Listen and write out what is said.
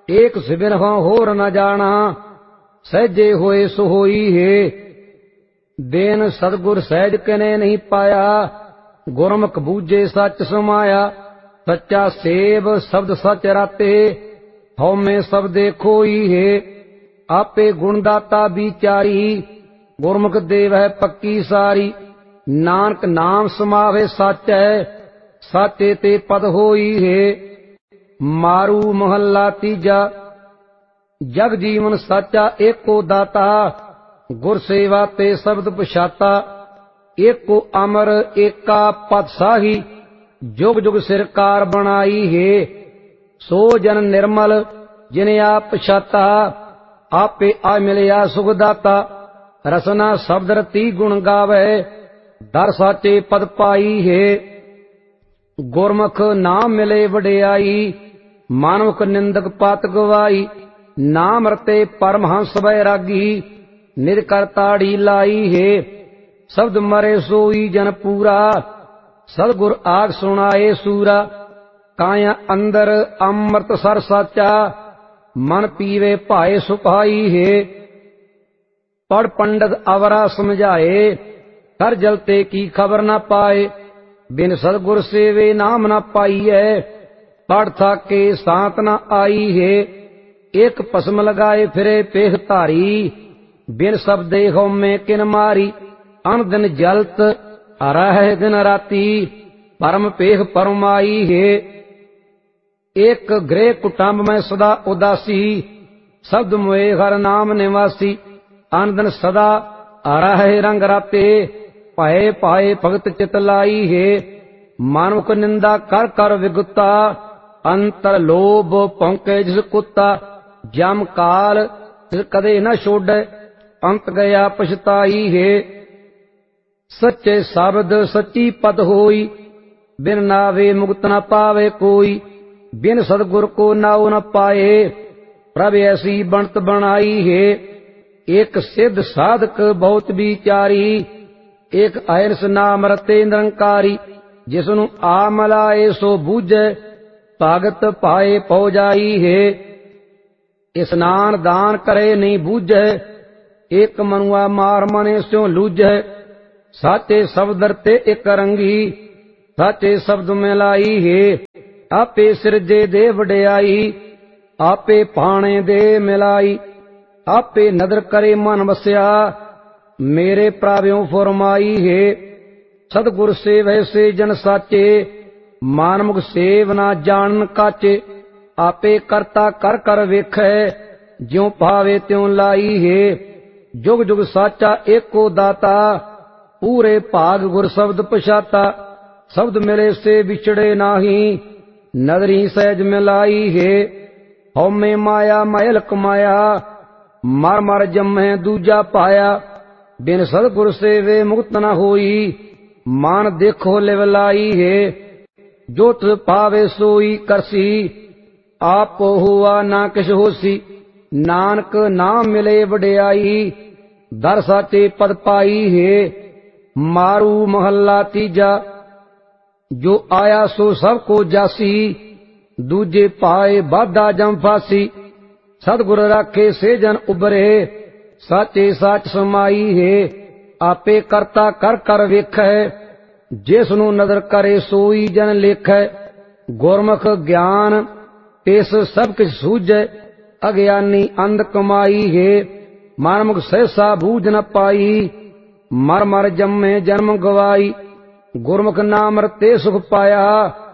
एक सिबिन होर न जाना, सहजे होए सो होई है। बेन सतगुर सहज कने नहीं पाया, गुरमुख बूझे सच समाया। सच्चा सेव शब्द सच राते, हौमे शब्दे खोई है। आपे गुणदाता विचारी, गुरमुख देव है पक्की सारी। नानक नाम समावे सच है, साचे ते पद होई है। मारू महला तीजा, जग जीवन साचा एको दाता। गुर सेवा ते शब्द पछाता, एको अमर एका पद साही। जुग जुग सिरकार बनाई है। सो जन निर्मल जिने आप पछाता, आपे आ मिलिया सुखदाता। रसना शब्द रति गुण गावे, दर साचे पद पाई है। गुरमुख नाम मिले वडियाई, मानवक निंदक पात गवाई। नाम रते परमहंस बैरागी, निज कर ताड़ी लाई है। शब्द मरे सोई जन पूरा, सतगुर आग सुनाए सूरा। काया अंदर अमृत सर साचा, मन पीवे भाए सुभाई है। पढ़ पंडित अवरा समझाए, कर जलते की खबर न पाए। बिन सतगुर सेवे नाम न पाइए, पढ़ था के सांत न आई है। एक पसम लगाए फिरे पेख धारी, बिन शब्दे होमे किन मारी। अन दिन जलत रहे दिन राती, परम पेख परमाई है। एक गृह कुटुंब में सदा उदासी, शब्द मोए हर नाम निवासी। अन दिन सदा रहे रंग राते, पाए पाए भगत चित लाई है। मानवक निंदा कर कर विगुता, अंतर लोभ पौंके जिस कुत्ता। जम काल तिस कदे न छोड़े, अंत गया पछताई है। सच्चे शब्द सच्ची पद होई, बिन नावे मुक्त न पावे कोई। बिन सतगुर को नाव न पाए, प्रभ ऐसी बनत बनाई है। एक सिद्ध साधक बहुत विचारी, एक अहिंस नाम रते निरंकारी। जिसनु आ मलाए सो बूझे, भगत पाए पौ जाई है। स्नान दान करे नहीं बूझे, एक मनुआ मार मने स्यों लूझे। साचे शब्द रते एक रंगी, साचे शब्द मिलाई है। आपे सिरजे दे वडियाई, आपे पाणे दे मिलाई। आपे नदर करे मन बसया, मेरे प्राव्यों फरमाई है। सतगुर से वैसे जन साचे, मानमुख सेव ना जानन काचे। आपे करता कर कर वेखै, ज्यों भावे त्यों लाई है। जुग जुग साचा एको दाता, पूरे भाग गुर शब्द पछाता। शब्द मिले से बिछड़े नाही, नदरी सहज मिलाई है। हौमे माया महल कमाया, मर मर जम्मे दूजा पाया। बिन सतगुर सेवे मुक्त न होई, मान देखो लिवलाई है। जो तुझ पावे सोई करसी, आप हुआ ना किश होसी। नानक नाम मिले वडियाई, दर साचे पद पाई है। मारू महला तीजा, जो आया सो सबको जासी। दूजे पाए बाधा जम फासी। सतगुर राखे से जन उबरे, साचे साच समाई है। आपे करता कर कर वेखै, जिसनु नदर करे सोई जन लेखै। गुरमुख ज्ञान तिस सब किछ सूझै, अज्ञानी अंध कमाई है। मानमुख सहसा बूझ न पाई, मर मर जम्मे जन्म गवाई। गुरमुख नाम रते सुख पाया,